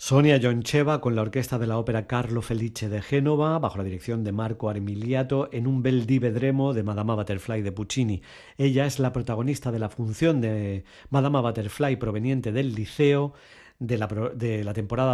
Sonia Joncheva con la orquesta de la ópera Carlo Felice de Génova, bajo la dirección de Marco Armiliato, en un Bel di Vedremo de Madama Butterfly de Puccini. Ella es la protagonista de la función de Madama Butterfly proveniente del Liceo de la temporada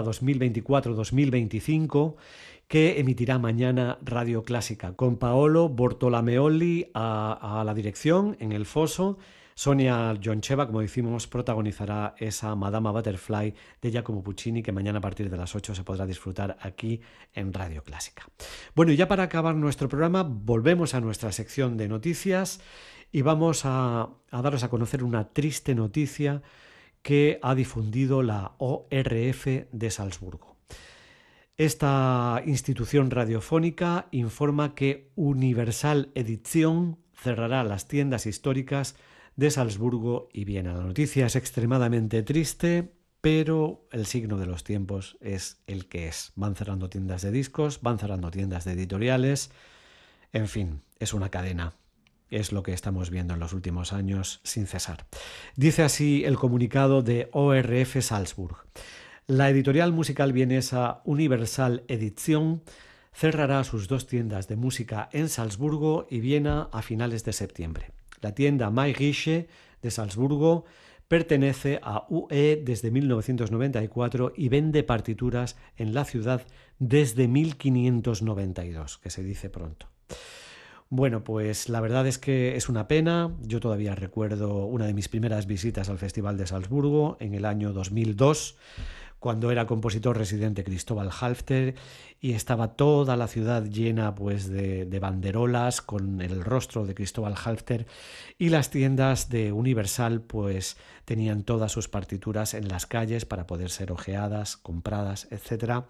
2024-2025, que emitirá mañana Radio Clásica, con Paolo Bortolameoli a la dirección en el foso. Sonia Joncheva, como decimos, protagonizará esa Madama Butterfly de Giacomo Puccini, que mañana a partir de las 8 se podrá disfrutar aquí en Radio Clásica. Bueno, y ya para acabar nuestro programa, volvemos a nuestra sección de noticias y vamos a daros a conocer una triste noticia que ha difundido la ORF de Salzburgo. Esta institución radiofónica informa que Universal Edición cerrará las tiendas históricas de Salzburgo y Viena. La noticia es extremadamente triste, pero el signo de los tiempos es el que es. Van cerrando tiendas de discos, van cerrando tiendas de editoriales, en fin, es una cadena. Es lo que estamos viendo en los últimos años sin cesar. Dice así el comunicado de ORF Salzburg. La editorial musical vienesa Universal Edition cerrará sus 2 tiendas de música en Salzburgo y Viena a finales de septiembre. La tienda Maigische de Salzburgo pertenece a UE desde 1994 y vende partituras en la ciudad desde 1592, que se dice pronto. Bueno, pues la verdad es que es una pena. Yo todavía recuerdo una de mis primeras visitas al Festival de Salzburgo en el año 2002, cuando era compositor residente Cristóbal Halffter y estaba toda la ciudad llena pues de banderolas con el rostro de Cristóbal Halffter, y las tiendas de Universal pues tenían todas sus partituras en las calles para poder ser hojeadas, compradas, etc.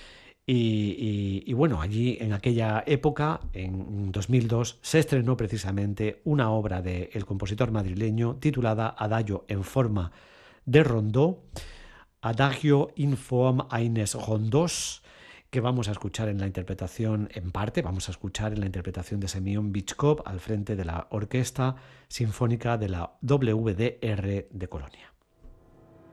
Y bueno, allí en aquella época, en 2002, se estrenó precisamente una obra del compositor madrileño titulada Adagio en forma de rondó, Adagio in form eines rondos, que vamos a escuchar en la interpretación, en parte, vamos a escuchar en la interpretación de Semyon Bychkov al frente de la Orquesta Sinfónica de la WDR de Colonia.